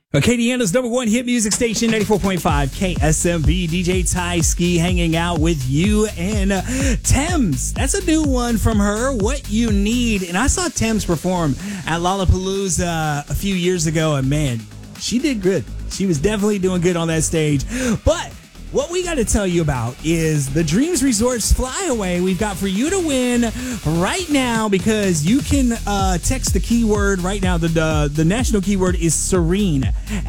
Acadiana's number one hit music station, 94.5 KSMB. DJ Ty Ski hanging out with you and Thames. That's a new one from her, What You Need. And I saw Thames perform at Lollapalooza a few years ago, and man, she did good. She was definitely doing good on that stage. But what we got to tell you about is the Dreams Resorts Flyaway we've got for you to win right now, because you can text the keyword right now. The national keyword is Serene,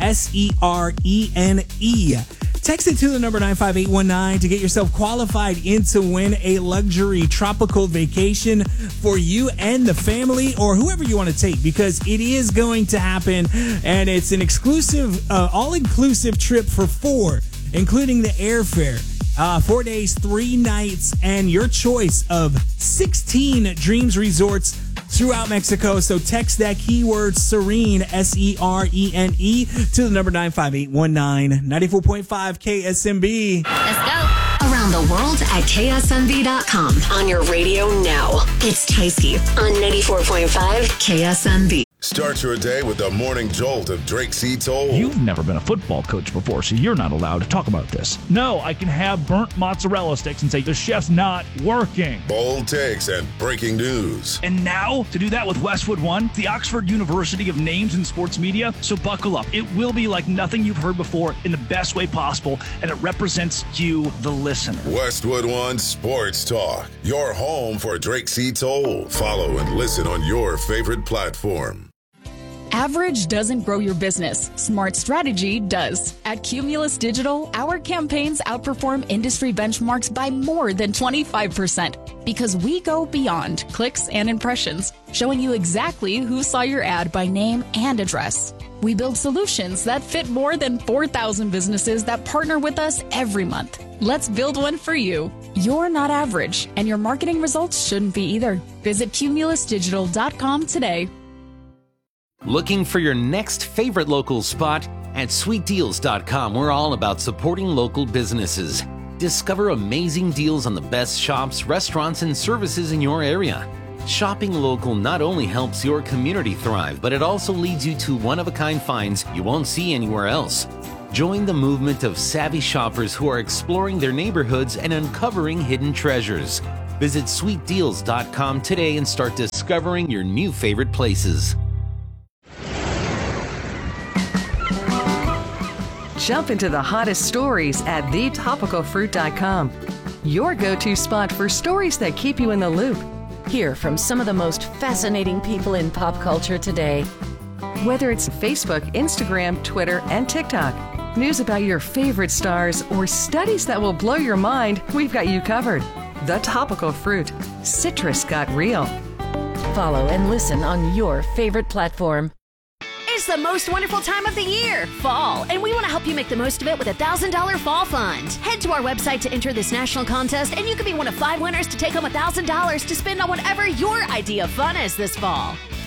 Serene. Text it to the number 95819 to get yourself qualified in to win a luxury tropical vacation for you and the family, or whoever you want to take, because it is going to happen, and it's an exclusive, all-inclusive trip for four, including the airfare, 4 days, 3 nights, and your choice of 16 Dreams Resorts throughout Mexico. So text that keyword Serene, Serene, to the number 95819, 94.5 KSMB. Let's go. Around the world at KSMB.com. On your radio now. It's Tasty on 94.5 KSMB. Start your day with the morning jolt of Drake C. Toll. You've never been a football coach before, so you're not allowed to talk about this. No, I can have burnt mozzarella sticks and say the chef's not working. Bold takes and breaking news. And now, to do that with Westwood One, the Oxford University of Names in Sports Media. So buckle up. It will be like nothing you've heard before in the best way possible, and it represents you, the listener. Westwood One Sports Talk, your home for Drake C. Toll. Follow and listen on your favorite platform. Average doesn't grow your business. Smart strategy does. At Cumulus Digital, our campaigns outperform industry benchmarks by more than 25% because we go beyond clicks and impressions, showing you exactly who saw your ad by name and address. We build solutions that fit more than 4,000 businesses that partner with us every month. Let's build one for you. You're not average, and your marketing results shouldn't be either. Visit cumulusdigital.com today. Looking for your next favorite local spot? At sweetdeals.com, we're all about supporting local businesses. Discover amazing deals on the best shops, restaurants, and services in your area. Shopping local not only helps your community thrive, but it also leads you to one-of-a-kind finds you won't see anywhere else. Join the movement of savvy shoppers who are exploring their neighborhoods and uncovering hidden treasures. Visit sweetdeals.com today and start discovering your new favorite places. Jump into the hottest stories at thetopicalfruit.com. Your go-to spot for stories that keep you in the loop. Hear from some of the most fascinating people in pop culture today. Whether it's Facebook, Instagram, Twitter, and TikTok, news about your favorite stars, or studies that will blow your mind, we've got you covered. The Topical Fruit. Citrus got real. Follow and listen on your favorite platform. It's the most wonderful time of the year, fall, and we want to help you make the most of it with a $1,000 fall fund. Head to our website to enter this national contest, and you could be one of 5 winners to take home $1,000 to spend on whatever your idea of fun is this fall.